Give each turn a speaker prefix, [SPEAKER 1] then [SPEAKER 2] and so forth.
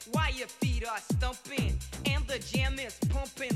[SPEAKER 1] while your feet are stumping and the jam is pumping